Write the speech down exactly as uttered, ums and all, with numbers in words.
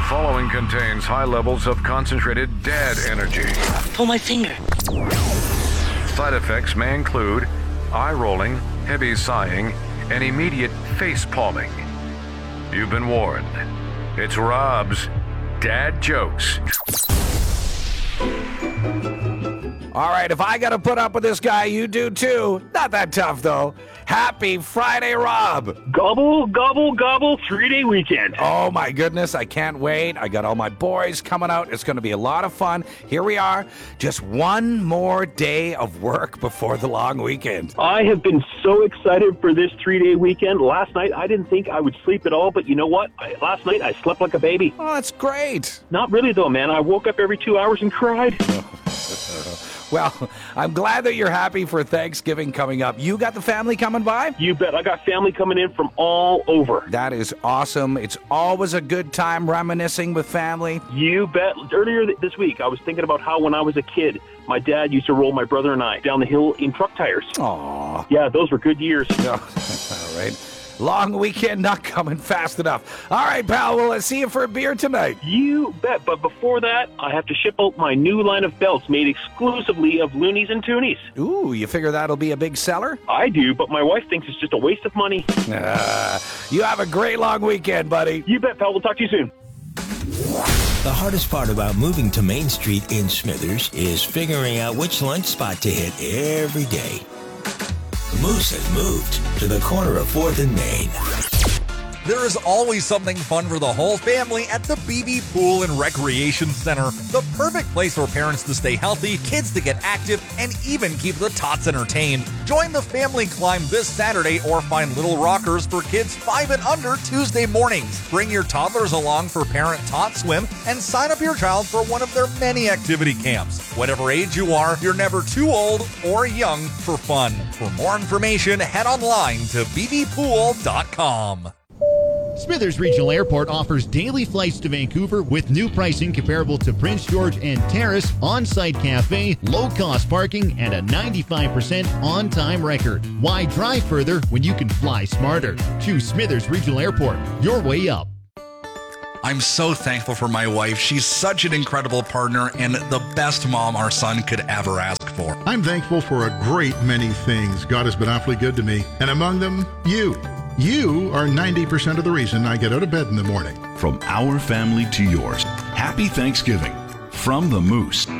The following contains high levels of concentrated dad energy. Pull my finger. Side effects may include eye rolling, heavy sighing, and immediate face palming. You've been warned. It's Rob's Dad Jokes. All right, if I got to put up with this guy, you do too. Not that tough, though. Happy Friday, Rob. Gobble, gobble, gobble, three-day weekend. Oh, my goodness, I can't wait. I got all my boys coming out. It's going to be a lot of fun. Here we are, just one more day of work before the long weekend. I have been so excited for this three-day weekend. Last night, I didn't think I would sleep at all, but you know what? I, last night, I slept like a baby. Oh, that's great. Not really, though, man. I woke up every two hours and cried. Well, I'm glad that you're happy for Thanksgiving coming up. You got the family coming by? You bet. I got family coming in from all over. That is awesome. It's always a good time reminiscing with family. You bet. Earlier this week, I was thinking about how when I was a kid, my dad used to roll my brother and I down the hill in truck tires. Aw. Yeah, those were good years. All right. Long weekend not coming fast enough. All right, pal, well, let's see you for a beer tonight. You bet, but before that, I have to ship out my new line of belts made exclusively of loonies and toonies. Ooh, you figure that'll be a big seller? I do, but my wife thinks it's just a waste of money. Uh, you have a great long weekend, buddy. You bet, pal. We'll talk to you soon. The hardest part about moving to Main Street in Smithers is figuring out which lunch spot to hit every day. Moose has moved to the corner of fourth and Main. There is always something fun for the whole family at the B B Pool and Recreation Center. The perfect place for parents to stay healthy, kids to get active, and even keep the tots entertained. Join the family climb this Saturday or find little rockers for kids five and under Tuesday mornings. Bring your toddlers along for Parent Tot Swim and sign up your child for one of their many activity camps. Whatever age you are, you're never too old or young for fun. For more information, head online to b b pool dot com. Smithers Regional Airport offers daily flights to Vancouver with new pricing comparable to Prince George and Terrace, on-site cafe, low-cost parking, and a ninety-five percent on-time record. Why drive further when you can fly smarter? Choose Smithers Regional Airport. Your way up. I'm so thankful for my wife. She's such an incredible partner and the best mom our son could ever ask for. I'm thankful for a great many things. God has been awfully good to me, and among them, you. You are ninety percent of the reason I get out of bed in the morning. From our family to yours, happy Thanksgiving from the Moose.